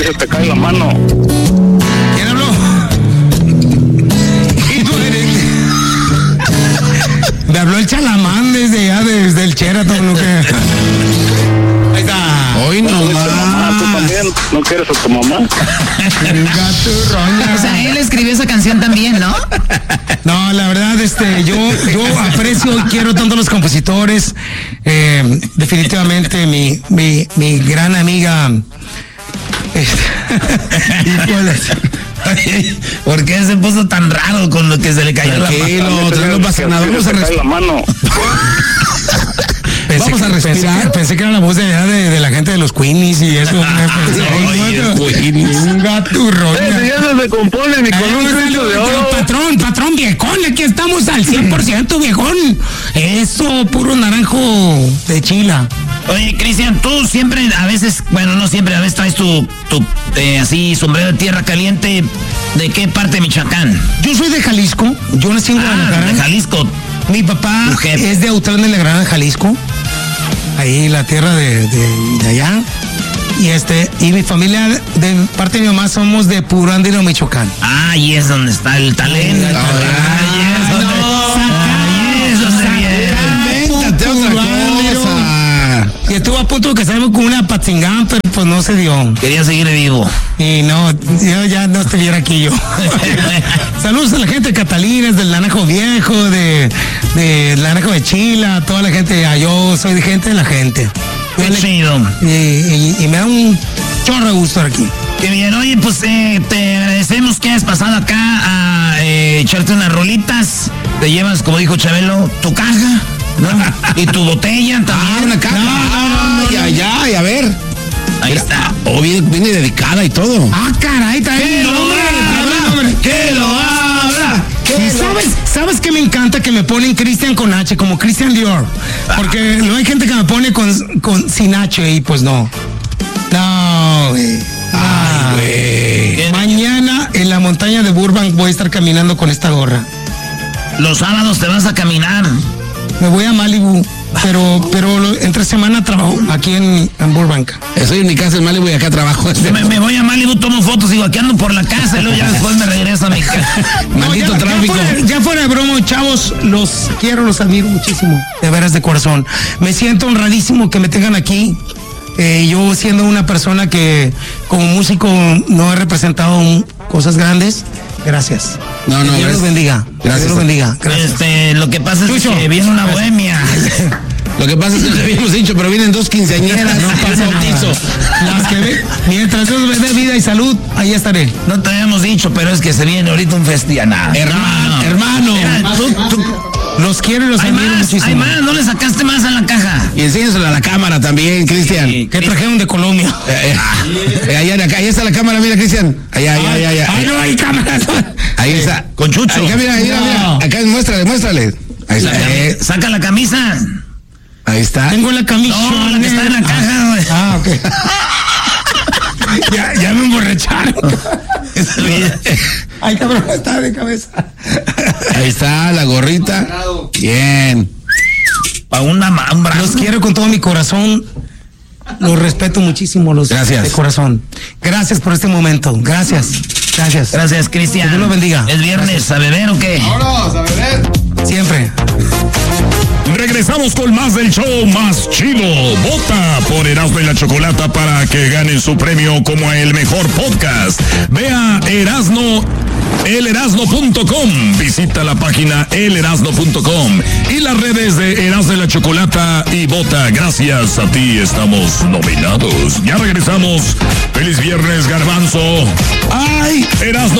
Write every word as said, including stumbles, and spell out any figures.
veces te cae la mano. ¿Quién habló? ¿Y tú eres? Me habló el Chalamán desde allá, desde el Sheraton, lo que... Ahí está. Hoy no ¿Tú también no quieres a tu mamá? Gato roña. O sea, él escribió esa canción también, ¿no? No, la verdad, este, yo, yo aprecio y quiero tanto a los compositores. Eh, definitivamente mi, mi, mi gran amiga. Este, ¿por qué se puso tan raro con lo que se le cayó la mano? No pasa nada, vamos a respirar. Pensé Vamos a que, respirar. Pensé que, pensé que era la voz de, de, de la gente de los Queenies y eso. Un gato roña. Ya no se compone ni con un grito de oro. Patrón, patrón, viejón, aquí estamos al cien por ciento, viejón. Eso, puro naranjo de chila. Oye, Cristian, tú siempre, a veces, bueno, no siempre, a veces traes tu, tu eh, así, sombrero de tierra caliente. ¿De qué parte de Michoacán? Yo soy de Jalisco, yo nací en Guadalajara. Ah, de Jalisco. Mi papá Mujer. es de Autlán de la Granja, Jalisco. Ahí la tierra de, de, de allá. Y este, y mi familia, de parte de mi mamá, somos de Puro Andino, Michoacán. Ah, y es donde está el talento. Ay, Ahí es donde, ahí es donde viene. Invéntate otra cosa. Y estuvo a punto de casarme con una patzingán, pero pues no se dio. Quería seguir vivo. Y no, yo ya no estuviera aquí yo. Saludos a la gente de Catalinas, del Naranjo Viejo, de, de Naranjo de Chila, toda la gente. Ah, yo soy de gente de la gente. Qué chido. Y, y, y me da un chorro de gusto estar aquí. Qué bien, oye, pues eh, te agradecemos que hayas pasado acá a eh, echarte unas rolitas. Te llevas, como dijo Chabelo, tu caja, ¿no? Y tu botella también. Ah, una caja. No, no, no, Ay, no. ay, ay, a ver. Ahí Mira, está. Oh, viene, viene dedicada y todo. Ah, caray, trae el nombre, trae el nombre. ¡Que lo abra! Y sabes, sabes que me encanta que me ponen Cristian con H, como Christian Dior. Porque no hay gente que me pone con, con sin H y pues no. No, güey. Ay, güey. Mañana en la montaña de Burbank voy a estar caminando con esta gorra. Los sábados te vas a caminar. Me voy a Malibu, pero pero lo- entre semana trabajo aquí en, en Burbank. Estoy en mi casa en Malibu y acá trabajo. Yo me, me voy a Malibu, tomo fotos y aquí ando por la casa y luego ya después me regreso a mi casa. Maldito ya, tráfico. Ya fuera, ya fuera de broma, chavos, los quiero, los admiro muchísimo, de veras de corazón. Me siento honradísimo que me tengan aquí. Eh, yo siendo una persona que como músico no he representado un- cosas grandes, gracias. No, no, Que Dios gracias. los bendiga. Que Gracias. Dios los bendiga. Gracias. Este, lo que pasa es Chucho. que viene una bohemia. Lo que pasa es que no habíamos dicho, pero vienen dos quinceañeras. No pasa un bautizo. nada. Las que ve- mientras Dios me dé vida y salud, ahí estaré. No te habíamos dicho, pero es que se viene ahorita un festival. Hermano, hermano. Mira, tú- tú- Los quiero y los hay admiro más, muchísimo. hay más, no le sacaste más a la caja. Y enséñaselo a la cámara también, Cristian. Sí. ¿Qué trajeron de Colombia? Eh, eh, allá, acá, ahí está la cámara, mira, Cristian. Allá, allá, allá, allá. Ay, no hay cámaras. Ahí está. Con Chucho. Acá, mira, mira, mira. No. Acá, muéstrale, muéstrale. Ahí La está. cami- eh, Saca la camisa. ahí está. Tengo la camisa. No, la que está en la caja, güey. Ah, ok. ya, ya me emborracharon. Ay, cabrón, está de cabeza. Ahí está la gorrita. Bien. Para una ma- un brazo. Los quiero con todo mi corazón. Los respeto muchísimo, los Gracias. de corazón. Gracias por este momento. Gracias. Gracias. Gracias, Cristian. Que Dios lo bendiga. ¿Es viernes a beber o qué? Siempre. Regresamos con más del show más chido. Vota por Erasmo y la Chocolata para que ganen su premio como el mejor podcast. Ve a Erasmo, el erasno punto com. Visita la página el erasno punto com y las redes de Erasmo y la Chocolata y vota. Gracias a ti estamos nominados. Ya regresamos. Feliz viernes, Garbanzo. Ay, Erasmo.